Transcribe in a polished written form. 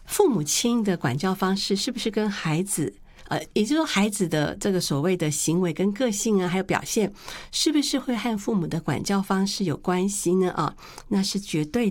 父母亲的管教方式是不是跟孩子也就是说孩子的这个所谓的行为跟个性啊还有表现是不是会和父母的管教方式有关系呢？那是绝对